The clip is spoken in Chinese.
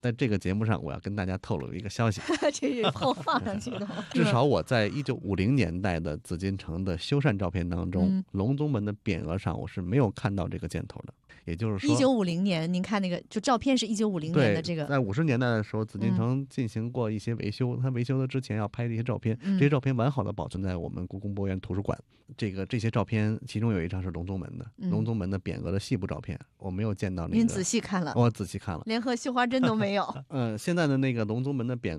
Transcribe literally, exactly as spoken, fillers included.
在这个节目上我要跟大家透露一个消息这是后放上去的至少我在一九五零年代的紫禁城的修缮照片当中、 嗯、 隆宗门的匾额上我是没有看到这个箭头的。也就是说一九五零年您看那个就照片是一九五零年的这个， 在五十年代的时候紫禁城进行过一些维修、嗯、它维修的之前要拍这些照片、嗯、这些照片完好的保存在我们故宫博物院图书馆。这个这些照片其中有一张是隆宗门的、嗯、隆宗门的匾额的细部照片我没有见到那个。 您仔细看了？ 我仔细看了， 连盒绣花针都没有呃，现在的那个隆宗门的匾